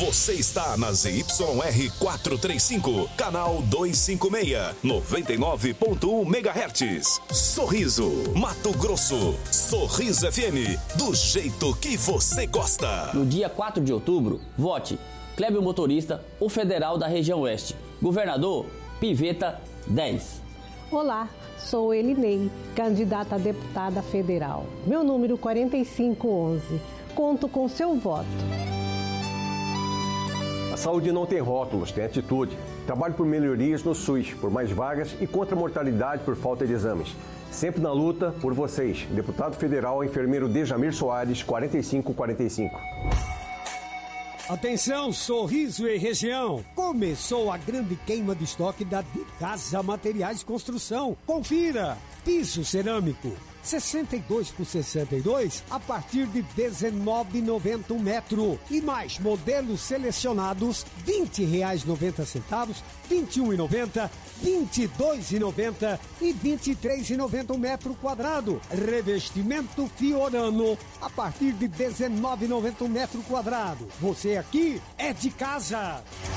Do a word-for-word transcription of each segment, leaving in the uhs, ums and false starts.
Você está na Z Y R quatrocentos e trinta e cinco, canal duzentos e cinquenta e seis, noventa e nove ponto um megahertz. Sorriso, Mato Grosso. Sorriso F M, do jeito que você gosta. No dia quatro de outubro, vote Clébio Motorista, o federal da região oeste. Governador, Piveta dez. Olá, sou Elinei, candidata a deputada federal. Meu número quarenta e cinco onze. Conto com seu voto. A saúde não tem rótulos, tem atitude. Trabalho por melhorias no SUS, por mais vagas e contra a mortalidade por falta de exames. Sempre na luta por vocês. Deputado federal, enfermeiro Dejamir Soares, quarenta e cinco quarenta e cinco. Atenção, Sorriso e região! Começou a grande queima de estoque da De Casa Materiais de Construção. Confira! Piso cerâmico, sessenta e dois por sessenta e dois a partir de dezenove reais e noventa centavos um metro. E mais modelos selecionados, vinte reais e noventa centavos, vinte e um reais e noventa centavos, vinte e dois reais e noventa centavos e vinte e três reais e noventa centavos um metro quadrado. Revestimento Fiorano a partir de dezenove reais e noventa centavos um metro quadrado. Você aqui é de casa.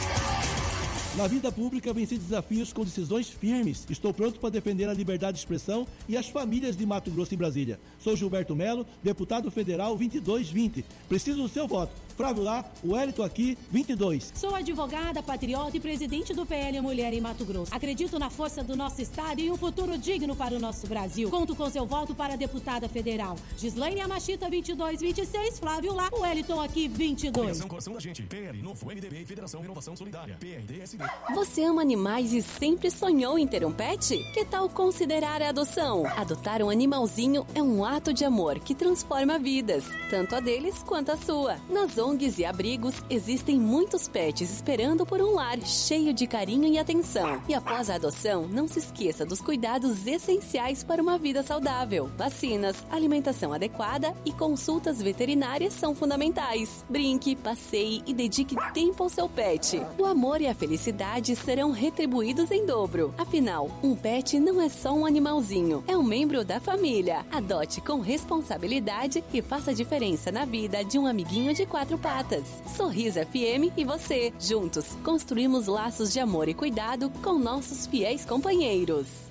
Na vida pública, venci desafios com decisões firmes. Estou pronto para defender a liberdade de expressão e as famílias de Mato Grosso e Brasília. Sou Gilberto Melo, deputado federal vinte e dois vinte. Preciso do seu voto. Flávio lá, Wellington aqui, vinte e dois. Sou advogada, patriota e presidente do P L Mulher em Mato Grosso. Acredito na força do nosso estado e um futuro digno para o nosso Brasil. Conto com seu voto para deputada federal. Gislaine Amachita, vinte e dois vinte e seis. Flávio lá, Wellington aqui, vinte e dois. Coração da gente. P L, Novo M D B, Federação Renovação Solidária. P R D S D. Você ama animais e sempre sonhou em ter um pet? Que tal considerar a adoção? Adotar um animalzinho é um ato de amor que transforma vidas, tanto a deles quanto a sua. Nas O N Gs e abrigos, existem muitos pets esperando por um lar cheio de carinho e atenção. E após a adoção, não se esqueça dos cuidados essenciais para uma vida saudável. Vacinas, alimentação adequada e consultas veterinárias são fundamentais. Brinque, passeie e dedique tempo ao seu pet. O amor e a felicidade serão retribuídos em dobro. Afinal, um pet não é só um animalzinho, é um membro da família. Adote com responsabilidade e faça diferença na vida de um amiguinho de quatro patas. Sorriso F M e você, juntos, construímos laços de amor e cuidado com nossos fiéis companheiros.